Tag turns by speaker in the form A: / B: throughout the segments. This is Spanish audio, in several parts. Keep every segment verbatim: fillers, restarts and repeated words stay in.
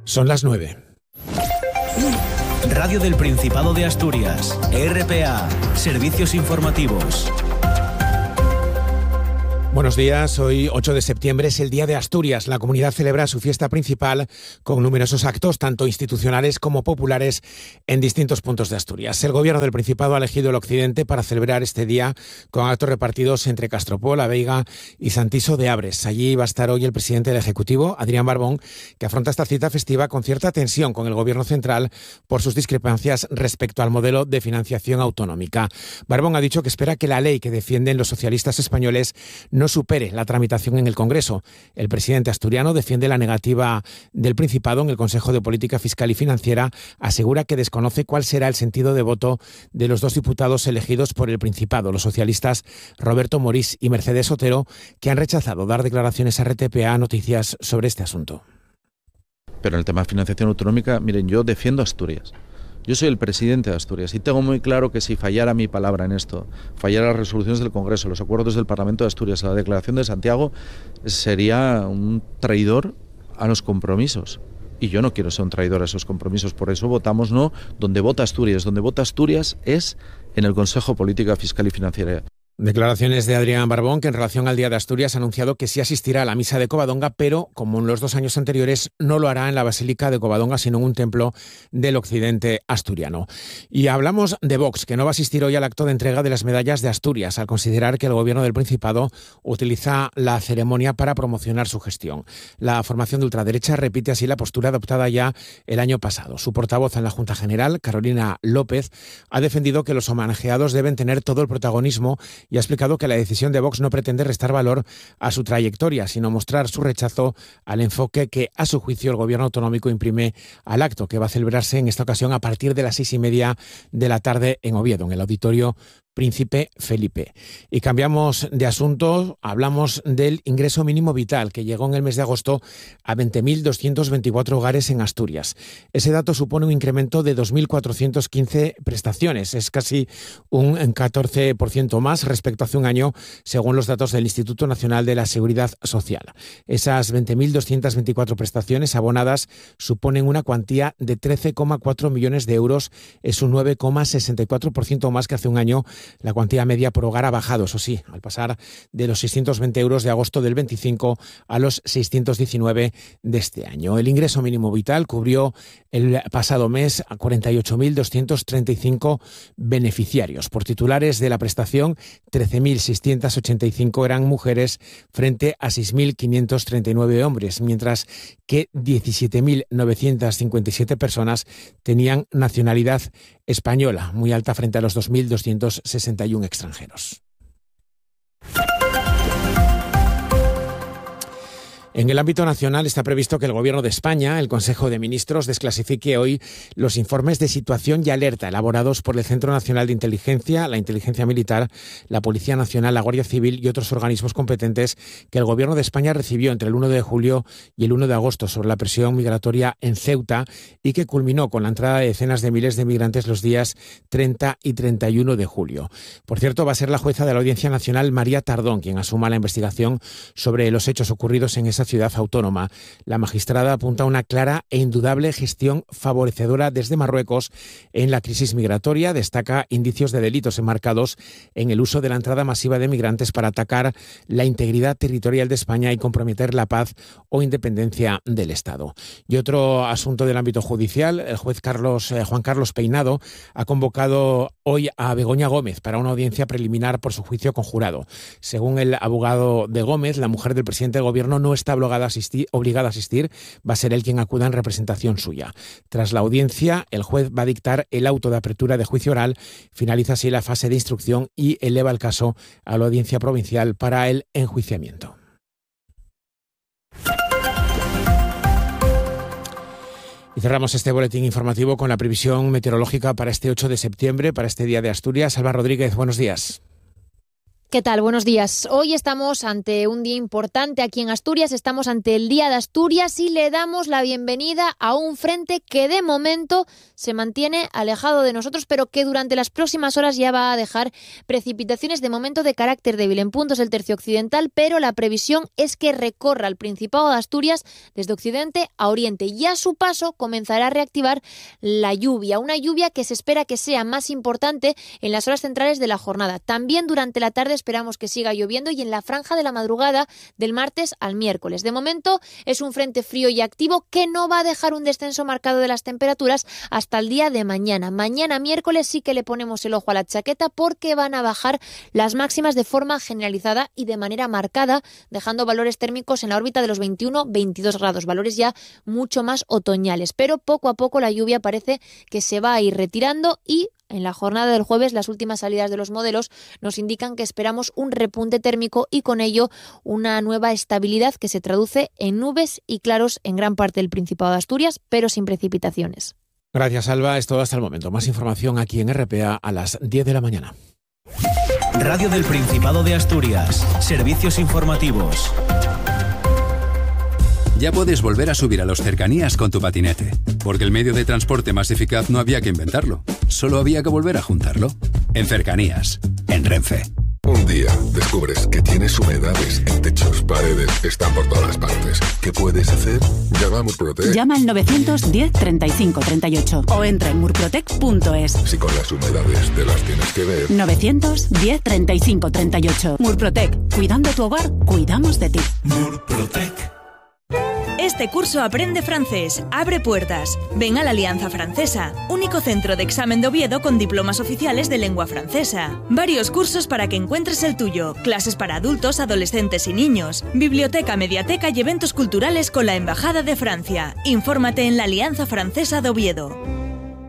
A: Son las nueve.
B: Radio del Principado de Asturias, R P A, Servicios Informativos.
A: Buenos días, hoy ocho de septiembre es el Día de Asturias. La comunidad celebra su fiesta principal con numerosos actos, tanto institucionales como populares, en distintos puntos de Asturias. El Gobierno del Principado ha elegido el Occidente para celebrar este día con actos repartidos entre Castropol, La Veiga y Santiso de Abres. Allí va a estar hoy el presidente del Ejecutivo, Adrián Barbón, que afronta esta cita festiva con cierta tensión con el Gobierno central por sus discrepancias respecto al modelo de financiación autonómica. Barbón ha dicho que espera que la ley que defienden los socialistas españoles no supere la tramitación en el Congreso. El presidente asturiano defiende la negativa del Principado en el Consejo de Política Fiscal y Financiera, asegura que desconoce cuál será el sentido de voto de los dos diputados elegidos por el Principado, los socialistas Roberto Morís y Mercedes Otero, que han rechazado dar declaraciones a R T P A Noticias sobre este asunto.
C: Pero en el tema de financiación autonómica, miren, yo defiendo Asturias. Yo soy el presidente de Asturias y tengo muy claro que si fallara mi palabra en esto, fallara las resoluciones del Congreso, los acuerdos del Parlamento de Asturias, la declaración de Santiago, sería un traidor a los compromisos. Y yo no quiero ser un traidor a esos compromisos, por eso votamos no donde vota Asturias. Donde vota Asturias es en el Consejo de Política Fiscal y Financiera.
A: Declaraciones de Adrián Barbón, que en relación al Día de Asturias ha anunciado que sí asistirá a la misa de Covadonga, pero como en los dos años anteriores no lo hará en la Basílica de Covadonga, sino en un templo del occidente asturiano. Y hablamos de Vox, que no va a asistir hoy al acto de entrega de las medallas de Asturias, al considerar que el Gobierno del Principado utiliza la ceremonia para promocionar su gestión. La formación de ultraderecha repite así la postura adoptada ya el año pasado. Su portavoz en la Junta General, Carolina López, ha defendido que los homenajeados deben tener todo el protagonismo y ha explicado que la decisión de Vox no pretende restar valor a su trayectoria, sino mostrar su rechazo al enfoque que, a su juicio, el Gobierno autonómico imprime al acto, que va a celebrarse en esta ocasión a partir de las seis y media de la tarde en Oviedo, en el Auditorio Príncipe Felipe. Y cambiamos de asunto, hablamos del ingreso mínimo vital, que llegó en el mes de agosto a veinte mil doscientos veinticuatro hogares en Asturias. Ese dato supone un incremento de dos mil cuatrocientas quince prestaciones, es casi un catorce por ciento más respecto a hace un año, según los datos del Instituto Nacional de la Seguridad Social. Esas veinte mil doscientas veinticuatro prestaciones abonadas suponen una cuantía de trece coma cuatro millones de euros, es un nueve coma sesenta y cuatro por ciento más que hace un año. La cuantía media por hogar ha bajado, eso sí, al pasar de los seiscientos veinte euros de agosto del veinticinco a los seiscientos diecinueve de este año. El ingreso mínimo vital cubrió el pasado mes a cuarenta y ocho mil doscientos treinta y cinco beneficiarios. Por titulares de la prestación, trece mil seiscientos ochenta y cinco eran mujeres frente a seis mil quinientos treinta y nueve hombres, mientras que diecisiete mil novecientos cincuenta y siete personas tenían nacionalidad española, muy alta frente a los dos mil doscientos sesenta y uno extranjeros. En el ámbito nacional está previsto que el Gobierno de España, el Consejo de Ministros, desclasifique hoy los informes de situación y alerta elaborados por el Centro Nacional de Inteligencia, la Inteligencia Militar, la Policía Nacional, la Guardia Civil y otros organismos competentes que el Gobierno de España recibió entre el uno de julio y el uno de agosto sobre la presión migratoria en Ceuta y que culminó con la entrada de decenas de miles de migrantes los días treinta y treinta y uno de julio. Por cierto, va a ser la jueza de la Audiencia Nacional, María Tardón, quien asuma la investigación sobre los hechos ocurridos en esa ciudad autónoma. La magistrada apunta a una clara e indudable gestión favorecedora desde Marruecos en la crisis migratoria. Destaca indicios de delitos enmarcados en el uso de la entrada masiva de migrantes para atacar la integridad territorial de España y comprometer la paz o independencia del Estado. Y otro asunto del ámbito judicial, el juez Carlos, eh, Juan Carlos Peinado ha convocado hoy a Begoña Gómez para una audiencia preliminar por su juicio conjurado. Según el abogado de Gómez, la mujer del presidente del Gobierno no está obligada a asistir, obligada a asistir, va a ser él quien acuda en representación suya. Tras la audiencia, el juez va a dictar el auto de apertura de juicio oral, finaliza así la fase de instrucción y eleva el caso a la audiencia provincial para el enjuiciamiento. Y cerramos este boletín informativo con la previsión meteorológica para este ocho de septiembre, para este Día de Asturias. Alba Rodríguez, buenos días.
D: ¿Qué tal? Buenos días. Hoy estamos ante un día importante aquí en Asturias, estamos ante el Día de Asturias y le damos la bienvenida a un frente que de momento se mantiene alejado de nosotros, pero que durante las próximas horas ya va a dejar precipitaciones de momento de carácter débil en puntos del tercio occidental, pero la previsión es que recorra el Principado de Asturias desde occidente a oriente y a su paso comenzará a reactivar la lluvia, una lluvia que se espera que sea más importante en las horas centrales de la jornada. También durante la tarde esperamos que siga lloviendo y en la franja de la madrugada del martes al miércoles. De momento es un frente frío y activo que no va a dejar un descenso marcado de las temperaturas hasta el día de mañana. Mañana miércoles sí que le ponemos el ojo a la chaqueta porque van a bajar las máximas de forma generalizada y de manera marcada, dejando valores térmicos en la órbita de los veintiuno a veintidós grados, valores ya mucho más otoñales. Pero poco a poco la lluvia parece que se va a ir retirando y en la jornada del jueves, las últimas salidas de los modelos nos indican que esperamos un repunte térmico y con ello una nueva estabilidad que se traduce en nubes y claros en gran parte del Principado de Asturias, pero sin precipitaciones.
A: Gracias, Alba. Es todo hasta el momento. Más información aquí en R P A a las diez de la mañana.
B: Radio del Principado de Asturias. Servicios informativos.
E: Ya puedes volver a subir a los cercanías con tu patinete, porque el medio de transporte más eficaz no había que inventarlo, solo había que volver a juntarlo. En Cercanías, en Renfe.
F: Un día descubres que tienes humedades en techos, paredes, están por todas partes. ¿Qué puedes hacer? Llama a Murprotec.
G: Llama al novecientos diez treinta y cinco treinta y ocho o entra en murprotec punto es.
F: Si con las humedades te las tienes que ver.
G: novecientos diez treinta y cinco treinta y ocho. Murprotec. Cuidando tu hogar, cuidamos de ti.
B: Murprotec.
H: Este curso aprende francés, abre puertas. Ven a la Alianza Francesa, único centro de examen de Oviedo con diplomas oficiales de lengua francesa. Varios cursos para que encuentres el tuyo, clases para adultos, adolescentes y niños, biblioteca, mediateca y eventos culturales con la Embajada de Francia. Infórmate en la Alianza Francesa de Oviedo.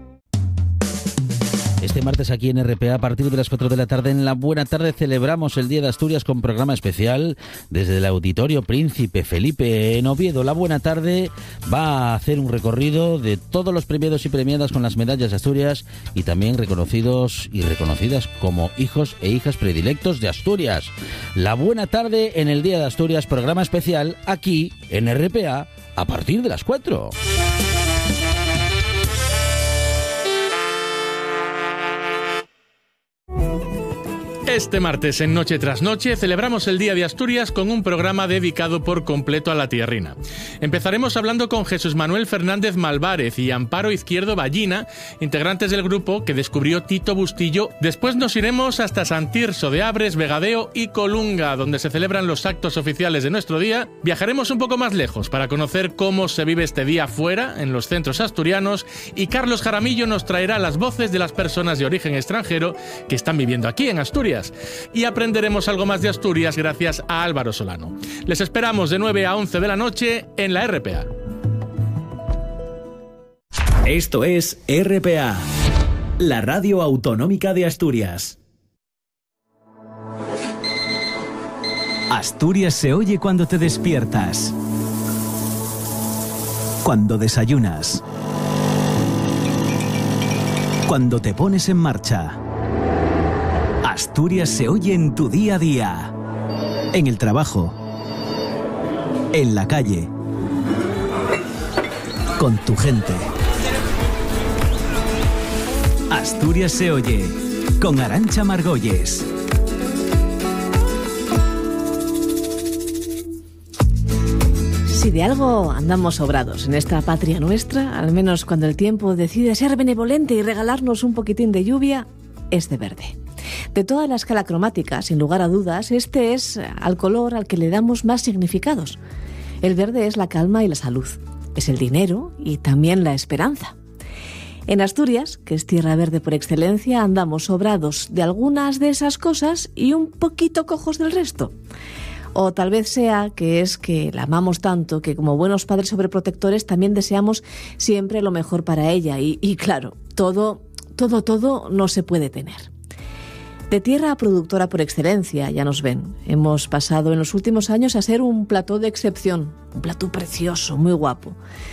I: Este martes aquí en R P A a partir de las cuatro de la tarde en la Buena Tarde celebramos el Día de Asturias con programa especial desde el Auditorio Príncipe Felipe en Oviedo. La Buena Tarde va a hacer un recorrido de todos los premiados y premiadas con las medallas de Asturias y también reconocidos y reconocidas como hijos e hijas predilectos de Asturias. La Buena Tarde en el Día de Asturias, programa especial aquí en R P A a partir de las cuatro.
J: Este martes en Noche tras Noche celebramos el Día de Asturias con un programa dedicado por completo a la tierrina. Empezaremos hablando con Jesús Manuel Fernández Malvárez y Amparo Izquierdo Ballina, integrantes del grupo que descubrió Tito Bustillo. Después nos iremos hasta San Tirso de Abres, Vegadeo y Colunga, donde se celebran los actos oficiales de nuestro día. Viajaremos un poco más lejos para conocer cómo se vive este día fuera, en los centros asturianos, y Carlos Jaramillo nos traerá las voces de las personas de origen extranjero que están viviendo aquí en Asturias. Y aprenderemos algo más de Asturias gracias a Álvaro Solano. Les esperamos de nueve a once de la noche en la R P A.
B: Esto es R P A, la radio autonómica de Asturias. Asturias se oye cuando te despiertas, cuando desayunas, cuando te pones en marcha. Asturias se oye en tu día a día, en el trabajo, en la calle, con tu gente. Asturias se oye con Arantxa Margolles.
K: Si de algo andamos sobrados en esta patria nuestra, al menos cuando el tiempo decide ser benevolente y regalarnos un poquitín de lluvia, es de verde. De toda la escala cromática, sin lugar a dudas, este es al color al que le damos más significados. El verde es la calma y la salud, es el dinero y también la esperanza. En Asturias, que es tierra verde por excelencia, andamos sobrados de algunas de esas cosas y un poquito cojos del resto. O tal vez sea que es que la amamos tanto que como buenos padres sobreprotectores también deseamos siempre lo mejor para ella y, y claro, todo, todo, todo no se puede tener. De tierra productora por excelencia, ya nos ven. Hemos pasado en los últimos años a ser un plató de excepción, un plató precioso, muy guapo.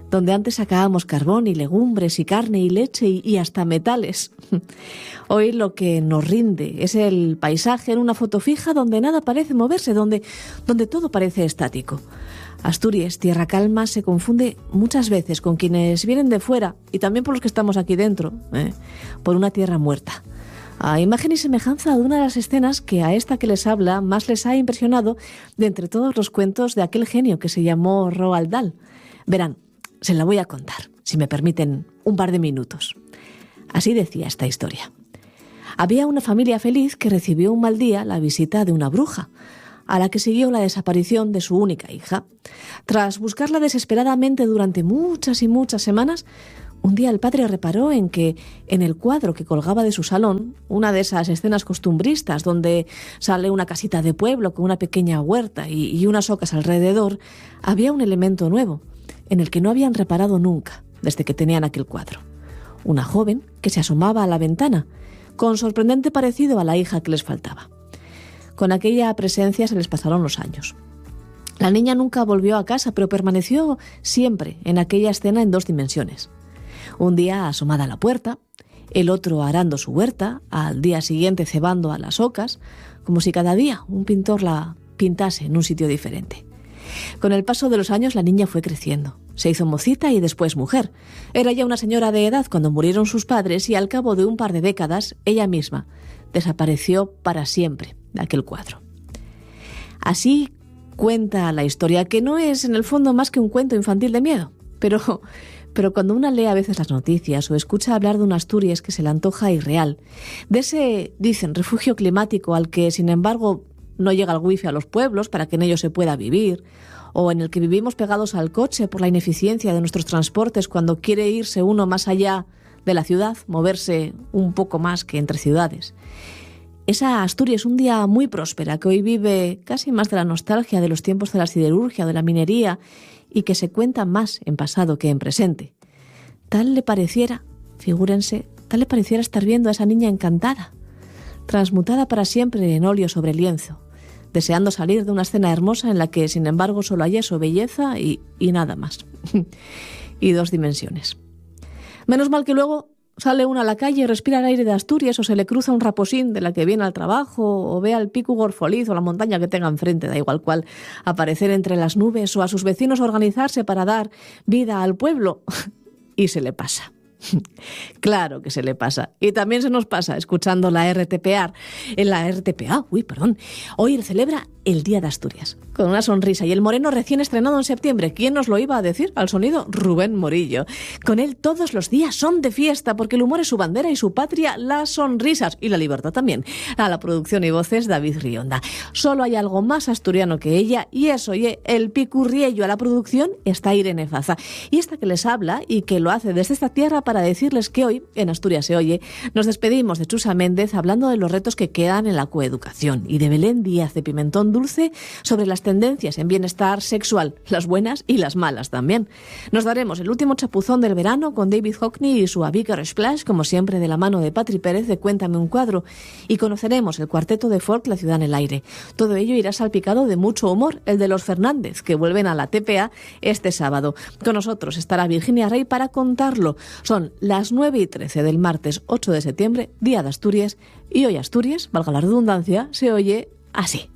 K: donde antes sacábamos carbón y legumbres y carne y leche y, y hasta metales. Hoy lo que nos rinde es el paisaje en una foto fija donde nada parece moverse, donde, donde todo parece estático. Asturias, tierra calma, se confunde muchas veces con quienes vienen de fuera y también por los que estamos aquí dentro, ¿eh? por una tierra muerta. A imagen y semejanza de una de las escenas que a esta que les habla más les ha impresionado de entre todos los cuentos de aquel genio que se llamó Roald Dahl. Verán, se la voy a contar, si me permiten un par de minutos. Así decía esta historia. Había una familia feliz que recibió un mal día la visita de una bruja, a la que siguió la desaparición de su única hija. Tras buscarla desesperadamente durante muchas y muchas semanas, un día el padre reparó en que en el cuadro que colgaba de su salón, una de esas escenas costumbristas donde sale una casita de pueblo con una pequeña huerta y, y unas ocas alrededor, había un elemento nuevo, en el que no habían reparado nunca desde que tenían aquel cuadro. Una joven que se asomaba a la ventana, con sorprendente parecido a la hija que les faltaba. Con aquella presencia se les pasaron los años. La niña nunca volvió a casa, pero permaneció siempre en aquella escena en dos dimensiones. Un día asomada a la puerta, el otro arando su huerta, al día siguiente cebando a las ocas, como si cada día un pintor la pintase en un sitio diferente. Con el paso de los años la niña fue creciendo. Se hizo mocita y después mujer. Era ya una señora de edad cuando murieron sus padres y al cabo de un par de décadas, ella misma desapareció para siempre de aquel cuadro. Así cuenta la historia, que no es en el fondo más que un cuento infantil de miedo, pero, pero cuando una lee a veces las noticias o escucha hablar de un Asturias que se le antoja irreal, de ese, dicen, refugio climático al que, sin embargo, no llega el wifi a los pueblos para que en ellos se pueda vivir, o en el que vivimos pegados al coche por la ineficiencia de nuestros transportes cuando quiere irse uno más allá de la ciudad, moverse un poco más que entre ciudades. Esa Asturias un día muy próspera que hoy vive casi más de la nostalgia de los tiempos de la siderurgia, de la minería, y que se cuenta más en pasado que en presente. Tal le pareciera, figúrense, tal le pareciera estar viendo a esa niña encantada, transmutada para siempre en óleo sobre lienzo, deseando salir de una escena hermosa en la que, sin embargo, solo hay eso, belleza y, y nada más. Y dos dimensiones. Menos mal que luego sale uno a la calle y respira el aire de Asturias, o se le cruza un raposín de la que viene al trabajo, o ve al pico Gorfoliz o la montaña que tenga enfrente, da igual cuál, aparecer entre las nubes, o a sus vecinos organizarse para dar vida al pueblo. Y se le pasa. Claro que se le pasa. Y también se nos pasa escuchando la R T P A. En la R T P A, uy, perdón. Hoy celebra el Día de Asturias, con una sonrisa y el moreno recién estrenado en septiembre. ¿Quién nos lo iba a decir? Al sonido, Rubén Morillo. Con él todos los días son de fiesta, porque el humor es su bandera y su patria, las sonrisas y la libertad también. A la producción y voces, David Rionda. Solo hay algo más asturiano que ella, y es, oye, el picurriello. A la producción está Irene Faza. Y esta que les habla y que lo hace desde esta tierra para decirles que hoy, en Asturias se oye, nos despedimos de Chusa Méndez hablando de los retos que quedan en la coeducación, y de Belén Díaz de Pimentón Dulce sobre las tendencias en bienestar sexual, las buenas y las malas también. Nos daremos el último chapuzón del verano con David Hockney y su A Bigger Splash, como siempre de la mano de Patri Pérez de Cuéntame un cuadro, y conoceremos el cuarteto de folk La Ciudad en el Aire. Todo ello irá salpicado de mucho humor, el de los Fernández, que vuelven a la T P A este sábado. Con nosotros estará Virginia Rey para contarlo. Son las nueve y trece del martes ocho de septiembre, Día de Asturias, y hoy Asturias, valga la redundancia, se oye así.